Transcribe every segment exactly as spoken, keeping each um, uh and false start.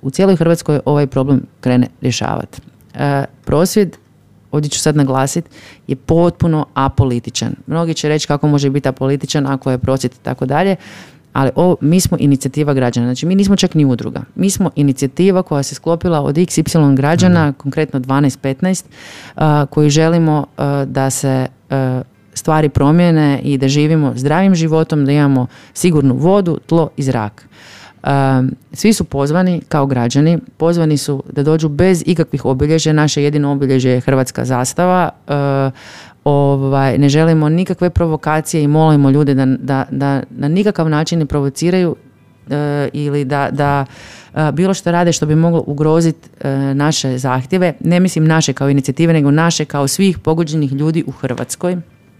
u cijeloj Hrvatskoj ovaj problem krene rješavati. E, prosvjed, ovdje ću sad naglasiti, je potpuno apolitičan. Mnogi će reći kako može biti apolitičan ako je prosvjed i tako dalje, ali ovo, mi smo inicijativa građana. Znači, mi nismo čak ni udruga. Mi smo inicijativa koja se sklopila od iks ipsilon građana, mm. konkretno dvanaest petnaest, uh, koji želimo uh, da se uh, stvari promijene i da živimo zdravim životom, da imamo sigurnu vodu, tlo i zrak. Uh, svi su pozvani kao građani, pozvani su da dođu bez ikakvih obilježja. Naše jedino obilježje je hrvatska zastava. Uh, ovaj, ne želimo nikakve provokacije i molimo ljude da, da, da na nikakav način ne provociraju uh, ili da, da uh, bilo što rade što bi moglo ugroziti uh, naše zahtjeve. Ne mislim naše kao inicijative, nego naše kao svih pogođenih ljudi u Hrvatskoj.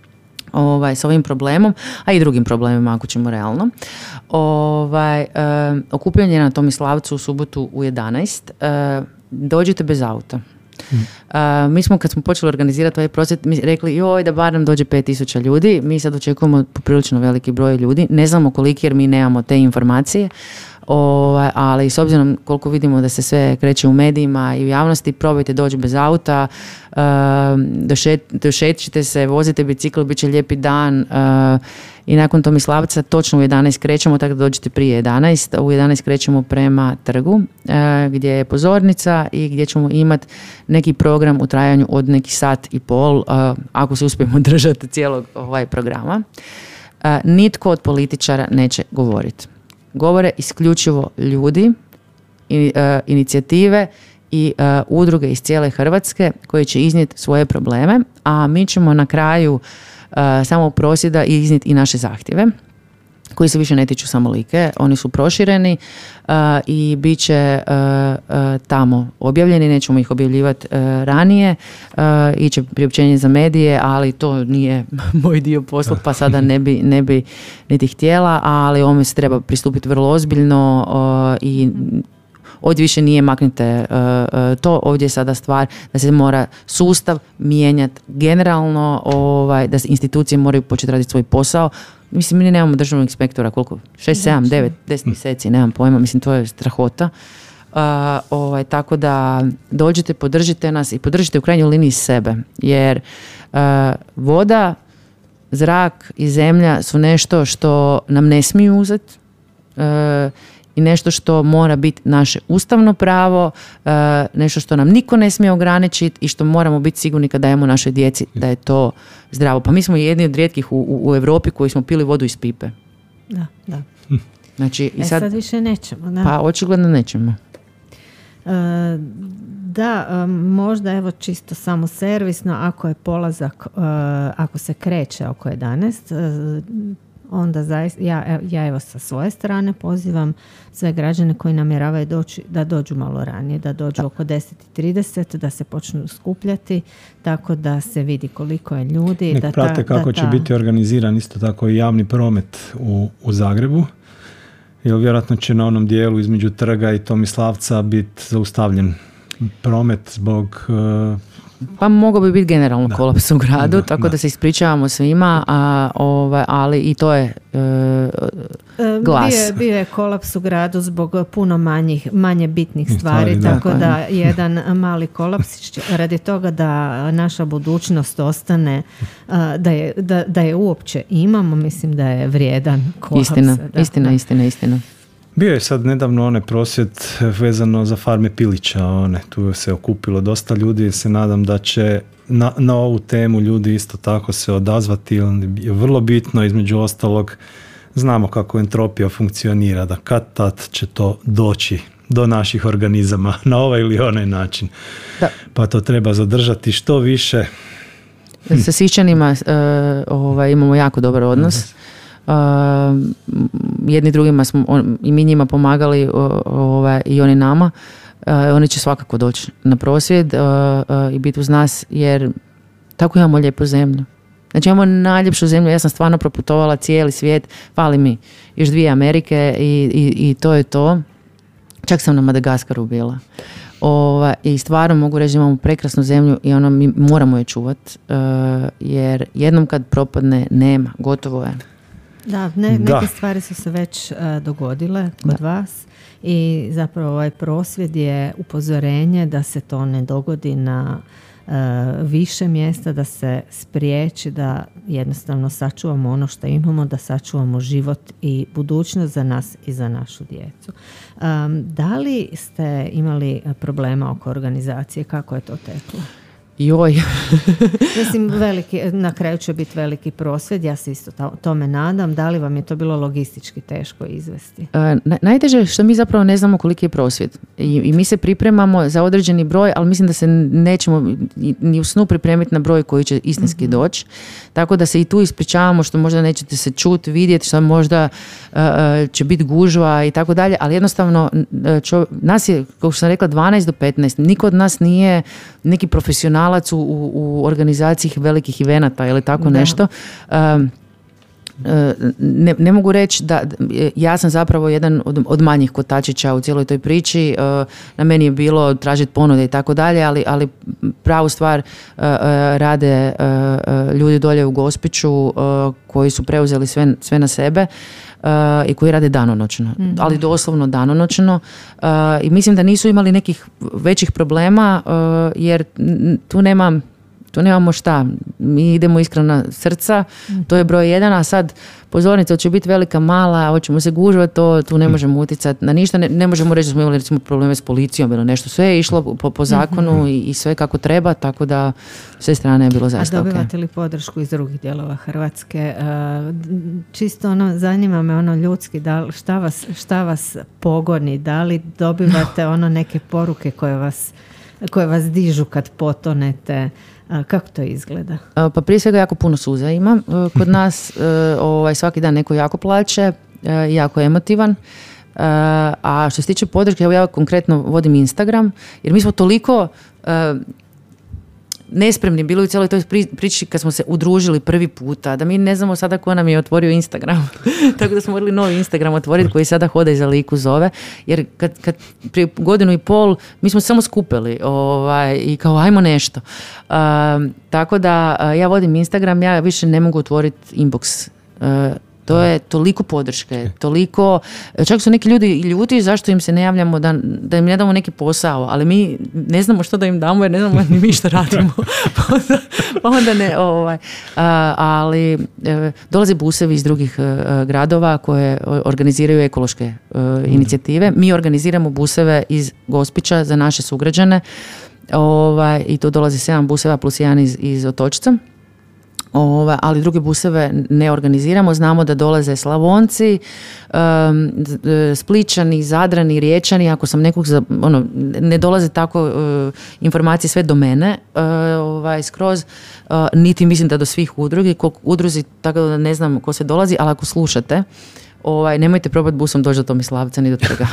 Ovaj, s ovim problemom, a i drugim problemima ako ćemo realno. Ovaj, e, okupljanje na Tomislavcu u subotu u jedanaest. E, dođite bez auta. Mm. E, mi smo kad smo počeli organizirati ovaj prosvjed mi rekli joj da barem dođe pet tisuća ljudi. Mi sad očekujemo poprilično veliki broj ljudi. Ne znamo koliki jer mi nemamo te informacije. O, ali s obzirom koliko vidimo da se sve kreće u medijima i u javnosti, probajte doći bez auta, uh, došet, došećite se, vozite bicikl, bit će lijepi dan uh, i nakon Tomislavca točno u jedanaest krećemo, tako da dođete prije jedanaest. U jedanaest krećemo prema trgu uh, gdje je pozornica i gdje ćemo imati neki program u trajanju od neki sat i pol, uh, ako se uspijemo držati cijelog ovaj programa. Uh, nitko od političara neće govoriti. Govore isključivo ljudi, in, uh, inicijative i uh, udruge iz cijele Hrvatske koji će iznijeti svoje probleme, a mi ćemo na kraju uh, samog prosvjeda iznijeti i naše zahtjeve koji se više ne tiču samo Like, oni su prošireni uh, i bit će uh, uh, tamo objavljeni, nećemo ih objavljivati uh, ranije, uh, iće priopćenje za medije, ali to nije moj dio posla, pa sada ne bi, ne bi niti htjela, ali ovome se treba pristupiti vrlo ozbiljno uh, i ovdje više nije maknite uh, uh, to, ovdje je sada stvar da se mora sustav mijenjati generalno, ovaj, da se institucije moraju početi raditi svoj posao. Mislim, mi nemamo državnog inspektora, koliko? šest, sedam, devet, deset mjeseci, nemam pojma, mislim, to je strahota. Uh, ovaj, tako da dođite, podržite nas i podržite u krajnjoj liniji sebe, jer uh, voda, zrak i zemlja su nešto što nam ne smiju uzeti uh, i nešto što mora biti naše ustavno pravo, uh, nešto što nam niko ne smije ograničiti i što moramo biti sigurni kad dajemo našoj djeci da je to zdravo. Pa mi smo jedni od rijetkih u, u, u Europi koji smo pili vodu iz pipe. Da, da. Znači, i e sad, sad više nećemo. Da. Pa očigledno nećemo. E, da, možda evo čisto samo servisno, ako je polazak, e, ako se kreće oko jedanaest, e, onda zaista, ja, ja evo sa svoje strane pozivam sve građane koji namjeravaju doći da dođu malo ranije, da dođu da. oko deset i trideset, da se počnu skupljati, tako da se vidi koliko je ljudi. Nek da prate ta, kako da će ta... biti organiziran isto tako i javni promet u, u Zagrebu, jer vjerojatno će na onom dijelu između trga i Tomislavca biti zaustavljen promet zbog... Uh, Pa mogao bi biti generalno da. kolaps u gradu, Da, tako da. da se ispričavamo svima, a, ovaj, ali i to je e, glas. Bio je, bio je kolaps u gradu zbog puno manjih, manje bitnih stvari, stvari, da. tako da jedan mali kolaps radi toga da naša budućnost ostane, da je, da, da je uopće imamo, mislim da je vrijedan kolaps. Istina, da, istina, da. istina, istina. Bio je sad nedavno onaj prosvjed vezano za farme pilića, one, tu se okupilo dosta ljudi i se nadam da će na, na ovu temu ljudi isto tako se odazvati, je vrlo bitno, između ostalog znamo kako entropija funkcionira, da kad tad će to doći do naših organizama na ovaj ili onaj način. Da. Pa to treba zadržati što više. Sa Sišćanima uh, ovaj, imamo jako dobar odnos. Uh-huh. Uh, jedni drugima smo on, i mi njima pomagali uh, uh, i oni nama. Uh, oni će svakako doći na prosvjed uh, uh, i biti uz nas jer tako imamo lijepu zemlju. Znači imamo najljepšu zemlju, ja sam stvarno proputovala cijeli svijet, fali mi još dvije Amerike i, i, i to je to. Čak sam na Madagaskaru bila. Uh, I stvarno mogu reći da imamo prekrasnu zemlju i ono mi moramo je čuvati uh, jer jednom kad propadne nema, gotovo je. Da, ne, Da. neke stvari su se već uh, dogodile kod Da. vas i zapravo ovaj prosvjed je upozorenje da se to ne dogodi na uh, više mjesta, da se spriječi, da jednostavno sačuvamo ono što imamo, da sačuvamo život i budućnost za nas i za našu djecu. Um, da li ste imali problema oko organizacije? Kako je to teklo? Joj. Mislim, veliki, na kraju će biti veliki prosvjed, ja se isto to, tome nadam. Da li vam je to bilo logistički teško izvesti? E, najteže je što mi zapravo ne znamo koliki je prosvjed. I, I mi se pripremamo za određeni broj, ali mislim da se nećemo ni u snu pripremiti na broj koji će istinski mm-hmm. doći. Tako da se i tu ispričavamo što možda nećete se čuti, vidjeti, što možda uh, će biti gužva i tako dalje, ali jednostavno čo, nas je, kako sam rekla, dvanaest do petnaest. Niko od nas nije neki profesionalac u, u organizaciji velikih evenata ili tako da. nešto. Um, Ne, ne mogu reći da ja sam zapravo jedan od, od manjih kotačića u cijeloj toj priči. Na meni je bilo tražiti ponude i tako dalje, ali, ali pravu stvar rade ljudi dolje u Gospiću koji su preuzeli sve, sve na sebe i koji rade danonoćno, mm-hmm. ali doslovno danonoćno. I mislim da nisu imali nekih većih problema jer tu nema Tu nemamo šta, mi idemo iskrena srca, to je broj jedan, a sad pozornica će biti velika, mala, hoćemo se gužvati, to tu ne možemo utjecati na ništa, ne, ne možemo reći da smo imali recimo probleme s policijom ili nešto, sve je išlo po, po zakonu mm-hmm. i, i sve kako treba, tako da sve strane je bilo zaista. A dobivate okay. li podršku iz drugih dijelova Hrvatske? Čisto ono, zanima me ono ljudski, da, šta, vas, šta vas pogoni, da li dobivate ono neke poruke koje vas, koje vas dižu kad potonete? Kako to izgleda? Pa prije svega jako puno suza ima. Kod nas ovaj, svaki dan neko jako plače, jako emotivan. A što se tiče podrške, evo ja konkretno vodim Instagram, jer mi smo toliko nespremni bili u cijeloj toj priči kad smo se udružili prvi puta, da mi ne znamo sada ko nam je otvorio Instagram. Tako da smo morali novi Instagram otvoriti koji sada hoda iza liku zove, jer kad, kad prije godinu i pol mi smo samo skupili ovaj, i kao ajmo nešto. Uh, tako da uh, ja vodim Instagram, ja više ne mogu otvoriti inbox. Uh, To je toliko podrške, toliko, čak su neki ljudi ljuti zašto im se ne javljamo da, da im ne damo neki posao, ali mi ne znamo što da im damo jer ne znamo ni mi što radimo. pa, onda, pa onda ne, ovaj, a, ali e, dolaze busevi iz drugih e, gradova koje organiziraju ekološke e, inicijative. Mi organiziramo buseve iz Gospića za naše sugrađane ovaj, i to dolazi sedam buseva plus jedan iz, iz Otočca. Ove, ali druge buseve ne organiziramo. Znamo da dolaze Slavonci, um, Spličani, Zadrani, Riječani. Ako sam nekog, za, ono, ne dolaze tako uh, informacije sve do mene, uh, ovaj, skroz, uh, niti mislim da do svih udrugi, udruzi, tako da ne znam ko se dolazi, ali ako slušate, ovaj, nemojte probati busom doći do Tomislavca ni do trga.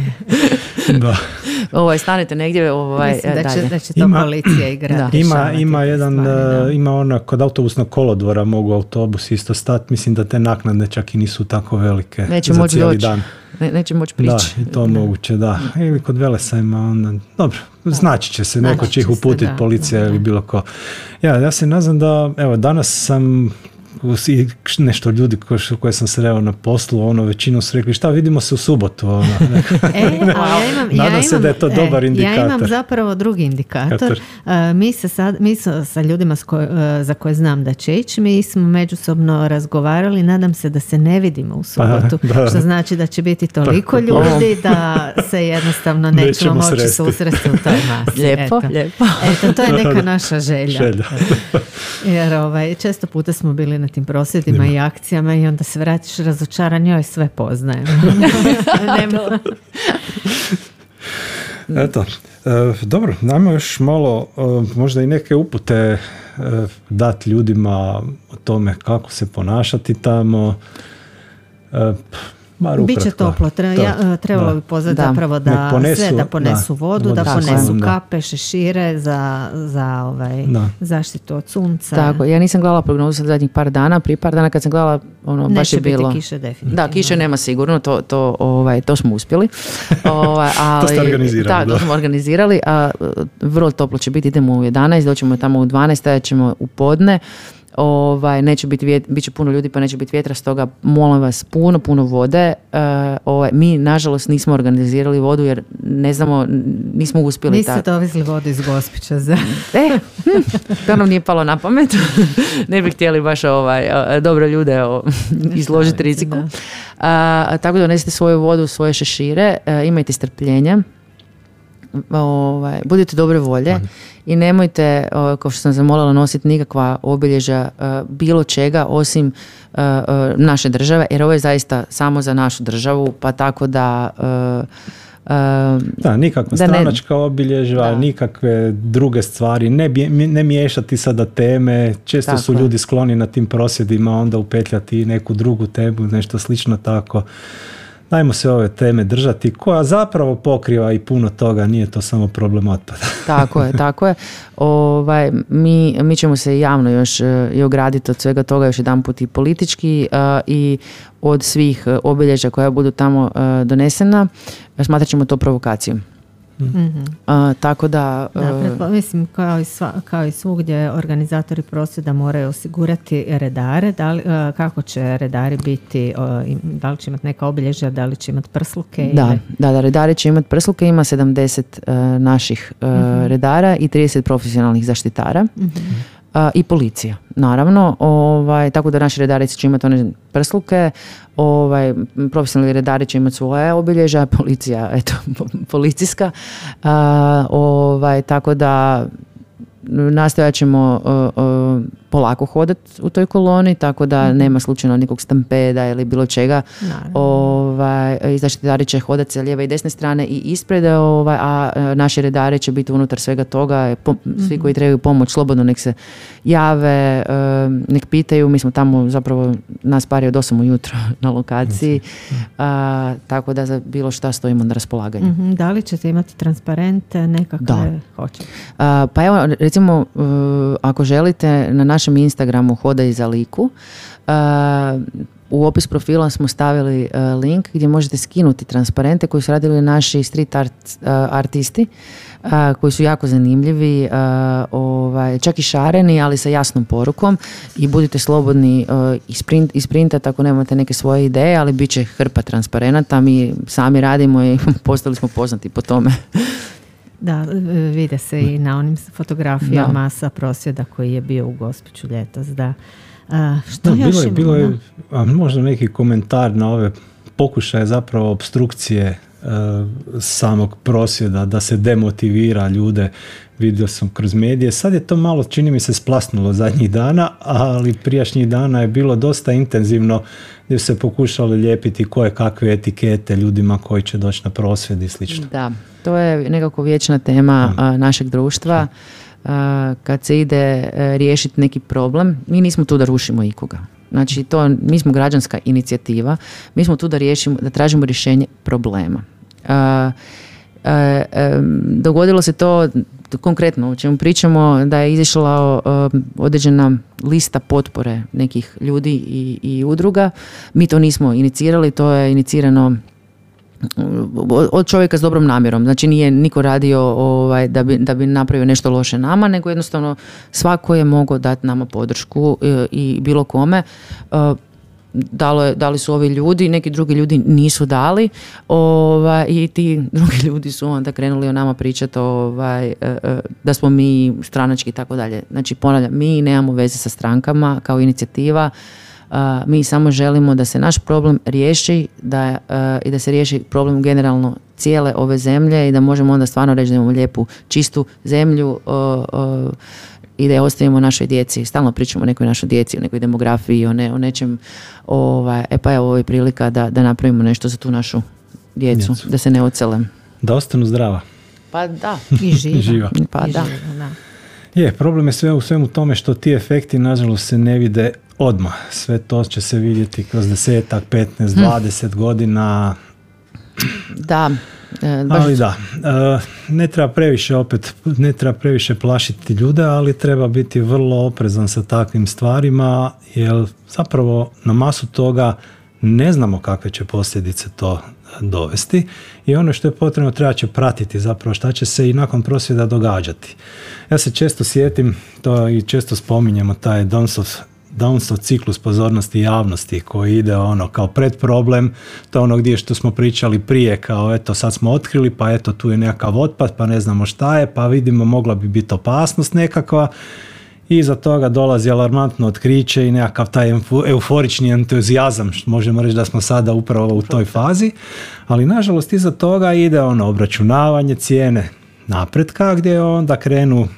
Da. Ovaj, stanete negdje, ovaj, mislim da će, dalje. da će to Ima, policija i grad. Ima, ima jedan, stvari, ima ona, kod autobusnog kolodvora mogu autobus isto stati, mislim da te naknade čak i nisu tako velike. Neće za moći cijeli doći. dan. Ne, neće moći prići. Da, i to moguće, da. Ili kod Velesajma, onda, dobro, znači će se, neko će ih uputiti, policija da, ili bilo ko. Ja, ja se nadam da, evo, danas sam i nešto ljudi koje, koje sam sreo na poslu, ono, većinom su rekli šta, vidimo se u subotu. Ono. E, ali ja imam, Nadam ja se imam, da je to dobar e, indikator. Ja imam zapravo drugi indikator. Uh, mi se sad, mi sa, sa ljudima koj, uh, za koje znam da će ići, mi smo međusobno razgovarali, nadam se da se ne vidimo u subotu, pa, što znači da će biti toliko ljudi da se jednostavno nećemo, nećemo moći susresti u toj masi. Lijepo, Eto. lijepo. Eto, to je neka naša želja. želja. Jer ovaj, često puta smo bili na tim prosvjedima Nima. i akcijama i onda se vratiš razočaran, joj, sve poznajem. Nema. Eto, e, dobro, najmo još malo e, možda i neke upute e, dati ljudima o tome kako se ponašati tamo. E, Biće toplo, Treba, ja, trebalo bi pozvati zapravo da ponesu, sve da ponesu da, vodu, da ponesu da. kape, šešire za, za ovaj, zaštitu od sunca. Tako, ja nisam gledala prognozu za zadnjih par dana, prije par dana kad sam gledala, ono, baš je bilo... Neće biti kiše definitivno. Da, kiše nema sigurno, to, to, ovaj, to smo uspjeli. ovaj, ali, to ste organizirali. Da, to smo organizirali, a vrlo toplo će biti, idemo u jedanaest, doćemo tamo u dvanaest, stajat ćemo u podne. ovaj, neće biti vjet, bit će puno ljudi pa neće biti vjetra, stoga molim vas puno, puno vode. Uh, ovaj, mi nažalost nismo organizirali vodu jer ne znamo, nismo uspjeli. Niste dovezli vodu iz Gospića za... E, hm, to nam nije palo na pamet. Ne bi htjeli baš ovaj, dobro ljude o, izložiti riziku. A, tako da donesite svoju vodu, svoje šešire, a, imajte strpljenja, ovaj, budite dobre volje Ajde. I nemojte, o, kao što sam zamolila, nositi nikakva obilježja a, bilo čega osim a, a, naše države, jer ovo je zaista samo za našu državu, pa tako da... A, a, da, nikakva stranačka ne, obilježja, da. Nikakve druge stvari, ne, ne miješati sada teme, često tako su je. Ljudi skloni na tim prosvjedima onda upetljati neku drugu temu, nešto slično tako. Dajmo se ove teme držati, koja zapravo pokriva i puno toga, nije to samo problem otpada. Tako je, tako je. Ovaj, mi, mi ćemo se javno još i ograditi od svega toga još jedan put i politički uh, i od svih obilježja koja budu tamo uh, donesena, smatrat ćemo to provokacijom. Mm-hmm. Uh, tako da, uh, da pretpo, mislim kao i, sva, kao i svugdje organizatori prosvjeda moraju osigurati redare. Da li, uh, kako će redari biti, uh, da li će imati neka obilježja, da li će imati prsluke? Da, ili... da, da, redari će imati prsluke, ima sedamdeset uh, naših uh, mm-hmm. redara i trideset profesionalnih zaštitara. Mm-hmm. Uh, i policija, naravno, ovaj, tako da naši redari će imati one prsluke, ovaj, profesionalni redari će imati svoje obilježja, policija, eto, policijska, uh, ovaj, tako da nastojat ćemo uh, uh, polako hodati u toj koloni, tako da mm-hmm. nema slučajno nikog stampeda ili bilo čega. Ovaj, i zaštitari će hodati sa lijeve i desne strane i ispred, ovaj, a naši redari će biti unutar svega toga. Po, mm-hmm. Svi koji trebaju pomoć slobodno nek se jave, uh, nek pitaju. Mi smo tamo zapravo nas par je od osam ujutro na lokaciji, mm-hmm. uh, tako da za bilo šta stojimo na raspolaganju. Mm-hmm. Da li ćete imati transparente nekakve? Hoće. Uh, pa evo, recimo, uh, ako želite, na našem Instagramu Hodaj za liku, uh, u opis profila smo stavili uh, link gdje možete skinuti transparente koji su radili naši street art uh, artisti, uh, koji su jako zanimljivi, uh, ovaj, čak i šareni, ali sa jasnom porukom, i budite slobodni uh, isprint, isprintati ako nemate neke svoje ideje, ali bit će hrpa transparenata, mi sami radimo i postali smo poznati po tome. Da, vide se i na onim fotografijama da. Sa prosvjeda koji je bio u Gospiću ljetos. Da. A, što da, još bilo je, imamo? bilo je a, možda neki komentar na ove pokušaje zapravo opstrukcije uh, samog prosvjeda, da se demotivira ljude. Vidio sam kroz medije. Sad je to malo, čini mi se, splasnulo zadnjih dana, ali prijašnjih dana je bilo dosta intenzivno gdje se pokušali lijepiti koje kakve etikete ljudima koji će doći na prosvjed i slično. Da, to je nekako vječna tema a, našeg društva. A, kad se ide a, riješiti neki problem, mi nismo tu da rušimo ikoga. Znači, to, mi smo građanska inicijativa, mi smo tu da riješimo, da tražimo rješenje problema. A, a, a, dogodilo se to konkretno, o čemu pričamo, da je izišla uh, određena lista potpore nekih ljudi i, i udruga. Mi to nismo inicirali, to je inicirano od čovjeka s dobrom namjerom. Znači nije niko radio ovaj, da, bi, da bi napravio nešto loše nama, nego jednostavno svako je mogao dati nama podršku i, i bilo kome. Uh, Dalo, dali su ovi ljudi, neki drugi ljudi nisu dali, ovaj, i ti drugi ljudi su onda krenuli o nama pričati ovaj, da smo mi stranački i tako dalje. Znači, ponavljam, mi nemamo veze sa strankama kao inicijativa, mi samo želimo da se naš problem riješi da, i da se riješi problem generalno cijele ove zemlje i da možemo onda stvarno reći da imamo lijepu, čistu zemlju i da je ostavimo našoj djeci. Stalno pričamo o nekoj našoj djeci, o nekoj demografiji, o, ne, o nečem. Ovaj, e pa je ovo je prilika da, da napravimo nešto za tu našu djecu, djecu. Da se ne ocele. Da ostanu zdrava. Pa da. I živa. živa. Pa I da. Živa, da. Je, problem je sve u svemu tome što ti efekti nažalost se ne vide odmah. Sve to će se vidjeti kroz desetak, petnaest, dvadeset hmm. godina. Da. E, baš... Ali da, e, ne treba previše opet, ne treba previše plašiti ljude, ali treba biti vrlo oprezan sa takvim stvarima, jer zapravo na masu toga ne znamo kakve će posljedice to dovesti i ono što je potrebno treba će pratiti zapravo šta će se i nakon prosvjeda događati. Ja se često sjetim, to i često spominjemo, taj Downsov, Downsov ciklus pozornosti javnosti koji ide ono kao predproblem, to je ono gdje što smo pričali prije, kao eto sad smo otkrili, pa eto tu je nekakav otpad, pa ne znamo šta je, pa vidimo mogla bi biti opasnost nekakva. I iza toga dolazi alarmantno otkriće i nekakav taj euforični entuzijazam, što možemo reći da smo sada upravo u toj fazi, ali nažalost iza toga ide ono obračunavanje cijene napretka gdje onda krenu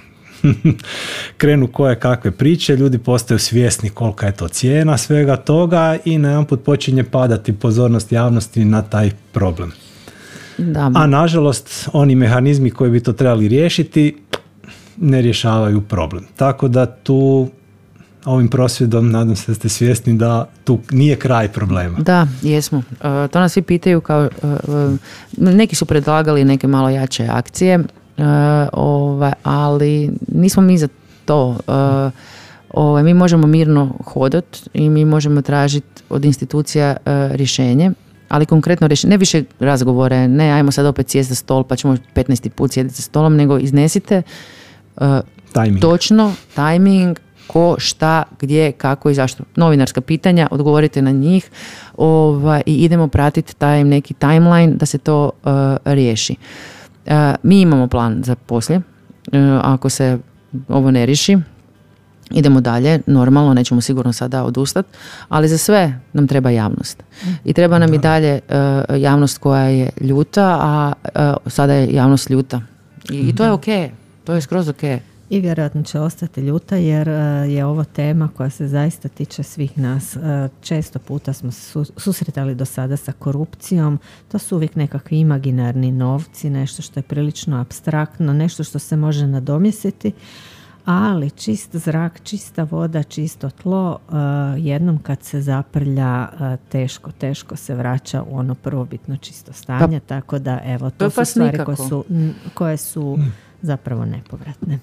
krenu koje kakve priče, ljudi postaju svjesni kolika je to cijena svega toga i najedanput počinje padati pozornost javnosti na taj problem. Da. A nažalost oni mehanizmi koji bi to trebali riješiti ne rješavaju problem. Tako da tu ovim prosvjedom nadam se da ste svjesni da tu nije kraj problema. Da, jesmo. Uh, to nas svi pitaju kao uh, uh, neki su predlagali neke malo jače akcije, uh, ovaj, ali nismo mi za to. Uh, ovaj, mi možemo mirno hodati i mi možemo tražiti od institucija uh, rješenje, ali konkretno rješenje, ne više razgovore, ne ajmo sad opet sjesti za stol pa ćemo petnaesti put sjediti za stolom, nego iznesite Uh, timing. Točno, tajming, ko, šta, gdje, kako i zašto. Novinarska pitanja, odgovorite na njih ovaj, i idemo pratiti taj neki timeline da se to uh, riješi. Uh, mi imamo plan za poslije. Uh, ako se ovo ne riješi, idemo dalje, normalno, nećemo sigurno sada odustati, ali za sve nam treba javnost. I treba nam da. i dalje uh, javnost koja je ljuta, a uh, sada je javnost ljuta. I, i to je okej. To je skroz ok. I vjerojatno će ostati ljuta jer uh, je ovo tema koja se zaista tiče svih nas. Uh, često puta smo su, susretali do sada sa korupcijom. To su uvijek nekakvi imaginarni novci, nešto što je prilično apstraktno, nešto što se može nadomjestiti, ali čist zrak, čista voda, čisto tlo, uh, jednom kad se zaprlja, uh, teško, teško se vraća u ono prvobitno čisto stanje, pa, tako da evo, to su stvari koje su, koje su mm. zapravo nepovratne.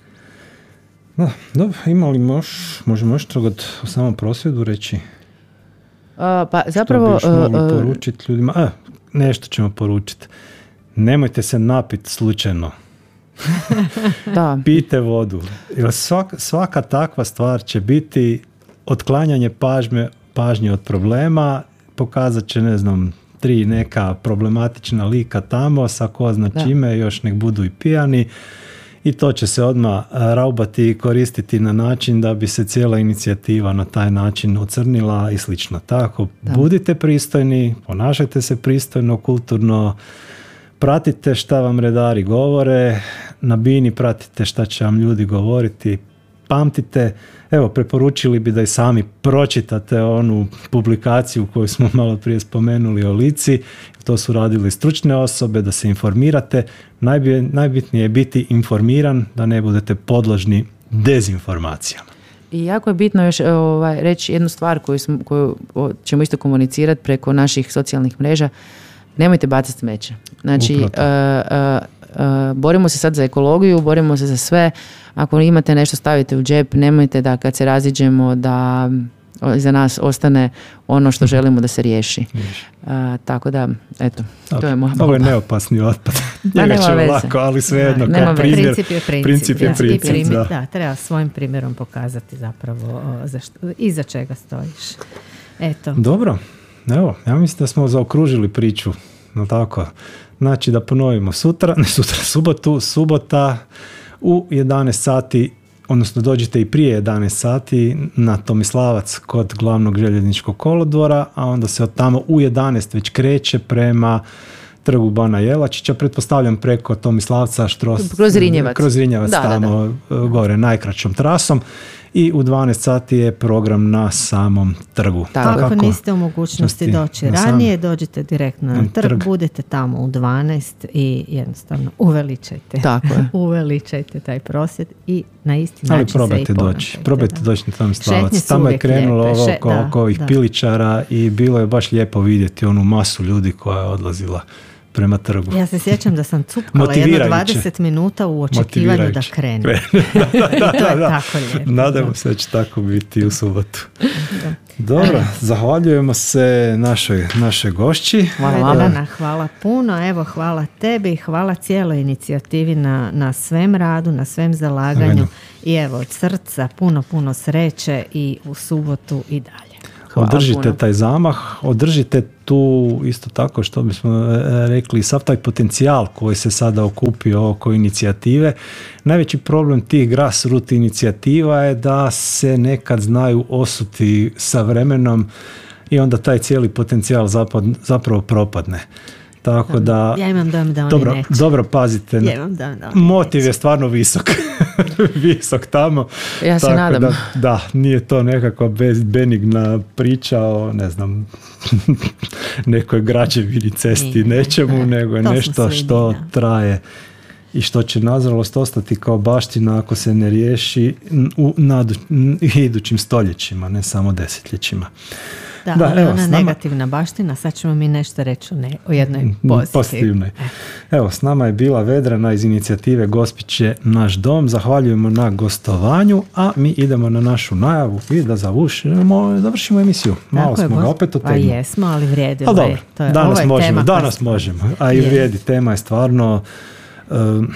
Da, dobro, ima li moš, možemo još toga o samom prosvjedu reći? Uh, pa zapravo... Što bi još mogli uh, poručiti ljudima? A, nešto ćemo poručiti. Nemojte se napiti slučajno. Da. Pijte vodu. Jer svaka, svaka takva stvar će biti otklanjanje pažnje, pažnje od problema, pokazat će, ne znam, tri neka problematična lika tamo sa ko zna čime, još nek budu i pijani i to će se odmah raubati i koristiti na način da bi se cijela inicijativa na taj način ocrnila i slično. Tako, da. Budite pristojni, ponašajte se pristojno, kulturno, pratite šta vam redari govore, na bini pratite šta će vam ljudi govoriti, pamtite, evo, preporučili bi da i sami pročitate onu publikaciju koju smo malo prije spomenuli o Lici, to su radili stručne osobe, da se informirate, najbitnije je biti informiran, da ne budete podložni dezinformacijama. I jako je bitno još ovaj, reći jednu stvar koju, smo, koju ćemo isto komunicirati preko naših socijalnih mreža. Nemojte bacati smeće. Znači, uh, uh, uh, borimo se sad za ekologiju, borimo se za sve. Ako imate nešto stavite u džep, nemojte da kad se raziđemo da iza nas ostane ono što želimo da se riješi. Uh, tako da, eto, okay. To je moja. Ovo je neopasni otpad. Njega ćemo lako, ali svejedno kao primjer. Princip je princip. Princip je princip, da. Primjer, da. da, treba svojim primjerom pokazati zapravo za što, iza čega stojiš. Eto. Dobro. Evo, ja mislim da smo zaokružili priču. No tako. Znači da ponovimo sutra, ne sutra, subotu, subota u jedanaest sati, odnosno dođite i prije jedanaest sati na Tomislavac kod glavnog željezničkog kolodvora, a onda se od tamo u jedanaest već kreće prema Trgu Bana Jelačića, pretpostavljam preko Tomislavca, Štros, kroz Rinjevac, kroz Rinjevac da, tamo da, da. gore najkraćom trasom. I u dvanaest sati je program na samom trgu. Tako, ako niste u mogućnosti doći ranije, dođite direktno na, na trg, trg, budete tamo u dvanaest i jednostavno uveličajte. Tako je. Uveličajte taj prosvjed i na isti način ali probajte se i doći. Probajte da. doći na Tomislavac. Tamo je krenulo lijepe. ovo oko, oko ovih da. piličara i bilo je baš lijepo vidjeti onu masu ljudi koja je odlazila prema trgu. Ja se sjećam da sam cupkala jedno dvadeset minuta u očekivanju da krene. da, da, da, I to je da. tako lijepo. Nadajmo se da će tako biti u subotu. Da. Dobro, zahvaljujemo se našoj, našoj gošći. Hvala, Vedrana, hvala puno. Evo, hvala tebi, hvala cijeloj inicijativi na, na svem radu, na svem zalaganju. Amen. I evo, od srca puno, puno sreće i u subotu i dalje. Hvala održite puno. Taj zamah, održite tu isto tako što bismo rekli sav taj potencijal koji se sada okupio oko inicijative. Najveći problem tih grassroot inicijativa je da se nekad znaju osuti sa vremenom i onda taj cijeli potencijal zapravo propadne. Tako da, ja imam dojam da oni dobro, neće. Dobro pazite. Ja imam dojam da motiv neće. je stvarno visok. visok tamo. Ja se tako nadam. Da, da, nije to nekakva bez, benigna priča o, ne znam, nekoj građevini, cesti, nije, nečemu, ne, nego je nešto što da. traje i što će nažalost ostati kao baština ako se ne riješi u nad, idućim stoljećima, ne samo desetljećima. Da, da, ali evo, ona nama, negativna baština, sad ćemo mi nešto reći o, ne, o jednoj pozitivnoj. Evo, s nama je bila Vedrana iz inicijative Gospić je naš dom. Zahvaljujemo na gostovanju, a mi idemo na našu najavu i da završimo, završimo emisiju. Malo smo ga opet otegnuli. Pa jesmo, ali vrijedi. A dobro, to je, danas je možemo, tema danas možemo. A i vrijedi, tema je stvarno... Um,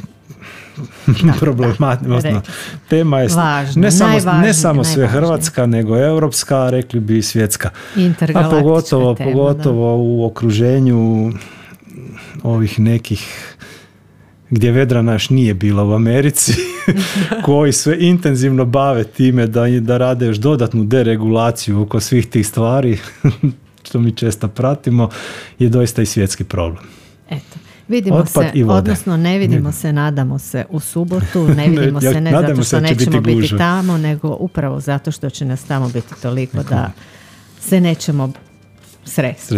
problematična. Tema je važno, ne samo, ne samo sve hrvatska, nego europska, rekli bi i svjetska. A pogotovo, tema, pogotovo u okruženju ovih nekih gdje Vedrana još nije bila u Americi, koji sve intenzivno bave time da, da rade još dodatnu deregulaciju oko svih tih stvari, što mi često pratimo, je doista i svjetski problem. Eto. Vidimo se, odnosno ne vidimo se, nadamo se u subotu, ne vidimo ne, se ne zato što nećemo biti, biti tamo, nego upravo zato što će nas tamo biti toliko Neko. da se nećemo sresti.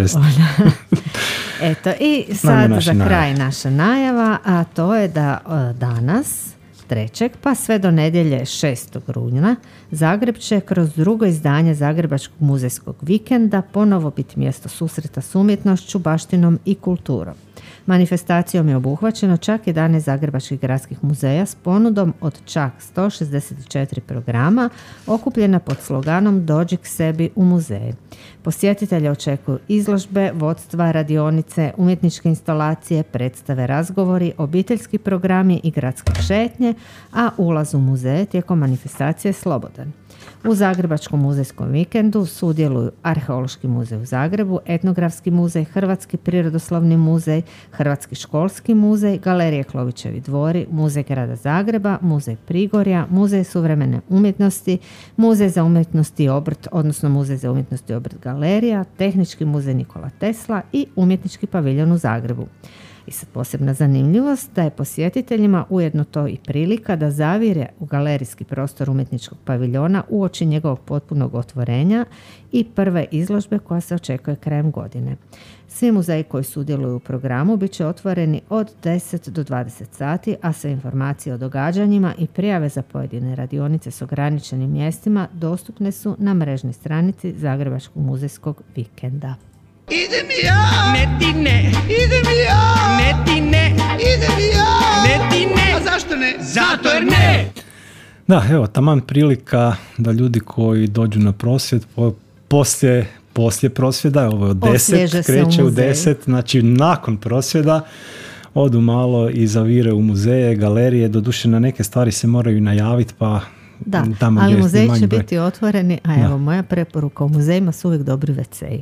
Eto, i sad za kraj najava. naša najava, a to je da danas, trećeg pa sve do nedjelje šestog rujna, Zagreb će kroz drugo izdanje Zagrebačkog muzejskog vikenda ponovo biti mjesto susreta s umjetnošću, baštinom i kulturom. Manifestacijom je obuhvaćeno čak jedanaest zagrebačkih gradskih muzeja s ponudom od čak sto šezdeset četiri programa okupljena pod sloganom Dođi k sebi u muzej. Posjetitelje očekuju izložbe, vodstva, radionice, umjetničke instalacije, predstave, razgovori, obiteljski programi i gradske šetnje, a ulaz u muzej tijekom manifestacije je slobodan. U Zagrebačkom muzejskom vikendu sudjeluju Arheološki muzej u Zagrebu, Etnografski muzej, Hrvatski prirodoslovni muzej, Hrvatski školski muzej, Galerija Klovićevi dvori, Muzej grada Zagreba, Muzej Prigorja, Muzej suvremene umjetnosti, Muzej za umjetnost i obrt, odnosno Muzej za umjetnost i obrt Galerija, Tehnički muzej Nikola Tesla i Umjetnički paviljon u Zagrebu. I sad posebna zanimljivost da je posjetiteljima ujedno to i prilika da zavire u galerijski prostor umjetničkog paviljona uoči njegovog potpunog otvorenja i prve izložbe koja se očekuje krajem godine. Svi muzeji koji sudjeluju u programu bit će otvoreni od deset do dvadeset sati, a sve informacije o događanjima i prijave za pojedine radionice s ograničenim mjestima dostupne su na mrežnoj stranici Zagrebačkog muzejskog vikenda. Idem ja, ne ti ne, idem ja, ne ti ne, idem ja, ne ti ne, a zašto ne? Zato jer ne! Da, evo, taman prilika da ljudi koji dođu na prosvjed po, poslije, poslije prosvjeda, ovo je od deset, kreće u deset, znači nakon prosvjeda, odu malo i zavire u muzeje, galerije, doduše na neke stvari se moraju najaviti, pa da, tamo ali muzeji će broj. biti otvoreni, a evo, da. moja preporuka, u muzejima su uvijek dobri ve ce i.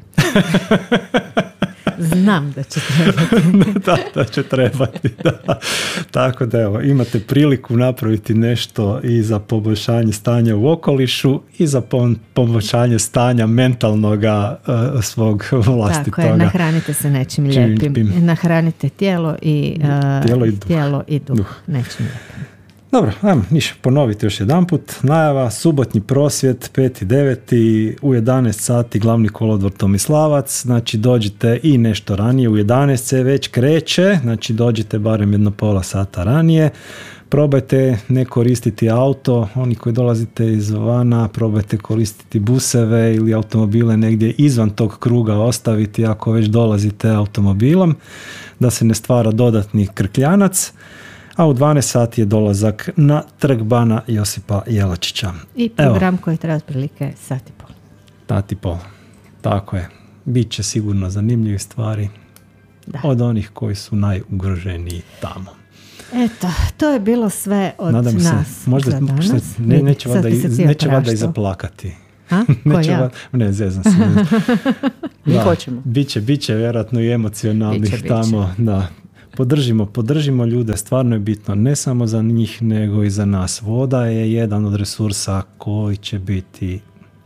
Znam da će trebati. da, da će trebati, da. Tako da evo, imate priliku napraviti nešto i za poboljšanje stanja u okolišu i za poboljšanje stanja mentalnoga uh, svog vlastitoga. Tako je, nahranite se nečim lijepim. Nahranite tijelo i, uh, tijelo i duh, tijelo i duh. duh. nečim lijepim. Dobro, ajmo niš, ponoviti još jedan put. Najava, subotnji prosvjed, peti deveti u jedanaest sati glavni kolodvor Tomislavac, znači dođite i nešto ranije, u jedanaest se već kreće, znači dođite barem jedno pola sata ranije. Probajte ne koristiti auto, oni koji dolazite izvana, probajte koristiti buseve ili automobile negdje izvan tog kruga ostaviti ako već dolazite automobilom, da se ne stvara dodatni krkljanac. A u dvanaest sati je dolazak na trg bana Josipa Jelačića. I program Evo. koji traje otprilike sat i pol. Sat i pol, tako je. Biće sigurno zanimljivih stvari da. Od onih koji su najugroženiji tamo. Eto, to je bilo sve od Nadam nas se, možda, za danas. Što, ne, neće vada i, neće vada i zaplakati. A? Ko ja? Vada, ne, zezam se. Mi hoćemo. Biće, biće vjerojatno i emocionalnih biće, tamo. biće. Da. Podržimo, podržimo ljude, stvarno je bitno ne samo za njih, nego i za nas. Voda je jedan od resursa koji će biti,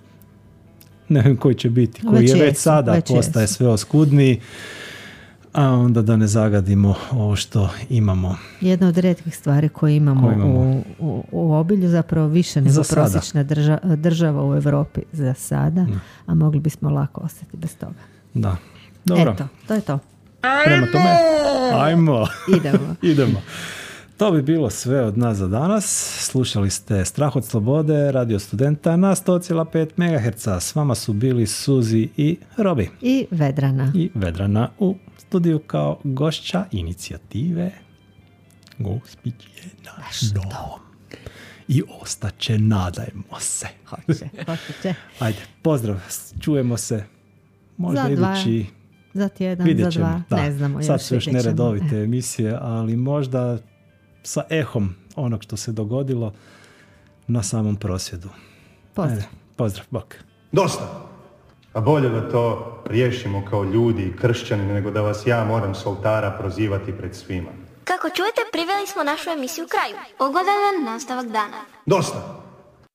ne koji će biti, koji već je već jesu, sada već postaje jesu. sve oskudniji, a onda da ne zagadimo ovo što imamo. Jedna od rijetkih stvari koje imamo, koje imamo. U, u, u obilju, zapravo više nego prosječna drža, država u Europi za sada, mm. a mogli bismo lako ostati bez toga. Da, dobro. Eto, to je to. Prema tome, ajmo. Idemo. Idemo. To bi bilo sve od nas za danas. Slušali ste Strah od slobode, Radio Studenta na sto zarez pet megaherca. S vama su bili Suzi i Robi. I Vedrana. I Vedrana u studiju kao gošća inicijative Gospić je naš dom. dom. I ostaće, nadajmo se. Hoće, hoće. Ajde, pozdrav. Čujemo se. Možda za idući... Za tjedan, Vidjet za dva, da. ne znamo. Sad još su još neredovite emisije, ali možda sa ehom onog što se dogodilo na samom prosvjedu. Pozdrav. Ajde, pozdrav, bok. Dosta. A bolje da to riješimo kao ljudi i kršćani, nego da vas ja moram s oltara prozivati pred svima. Kako čujete, priveli smo našu emisiju kraju. Ugodan vam nastavak dana. Dosta.